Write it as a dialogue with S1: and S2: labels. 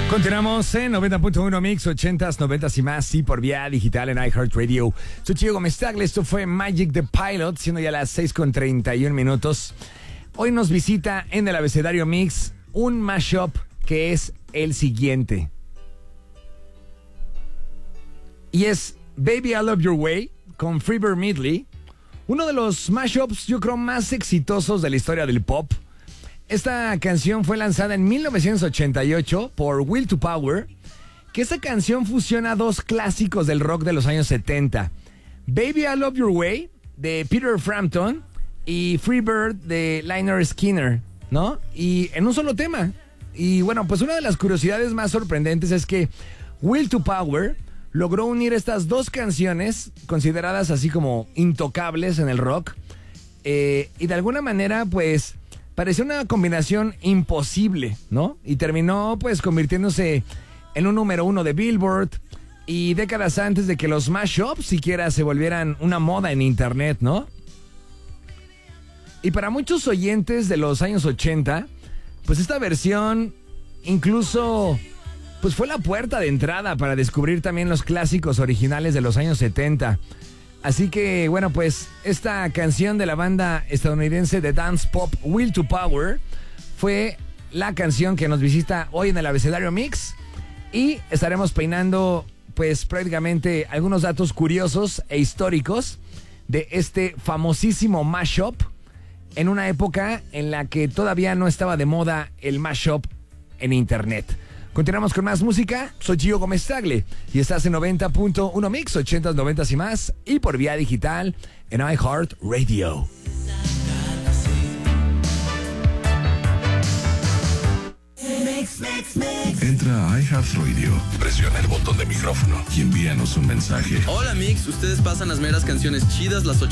S1: Continuamos en 90.1 Mix, 80s, 90s y más, y por vía digital en iHeartRadio. Soy Chico Gómez Tagle, esto fue Magic the Pilot, siendo ya las 6:31. Hoy nos visita en el abecedario Mix un mashup que es el siguiente. Y es Baby I Love Your Way con Freebird Medley, uno de los mashups yo creo más exitosos de la historia del pop. Esta canción fue lanzada en 1988 por Will to Power, que esta canción fusiona dos clásicos del rock de los años 70. Baby I Love Your Way, de Peter Frampton, y Freebird, de Lynyrd Skynyrd, ¿no? Y en un solo tema. Y bueno, pues una de las curiosidades más sorprendentes es que Will to Power logró unir estas dos canciones, consideradas así como intocables en el rock, y de alguna manera, pues, parecía una combinación imposible, ¿no? Y terminó, pues, convirtiéndose en un número uno de Billboard, y décadas antes de que los mashups siquiera se volvieran una moda en internet, ¿no? Y para muchos oyentes de los años 80, pues esta versión incluso pues fue la puerta de entrada para descubrir también los clásicos originales de los años 70. Así que, bueno, pues esta canción de la banda estadounidense de dance pop Will to Power fue la canción que nos visita hoy en el abecedario Mix, y estaremos peinando pues prácticamente algunos datos curiosos e históricos de este famosísimo mashup en una época en la que todavía no estaba de moda el mashup en internet. Continuamos con más música. Soy Gio Gómez Tagle y estás en 90.1 Mix, 80s, 90s y más, y por vía digital en iHeartRadio.
S2: Entra a iHeartRadio, presiona el botón de micrófono y envíanos un mensaje.
S3: Hola Mix, ustedes pasan las meras canciones chidas, las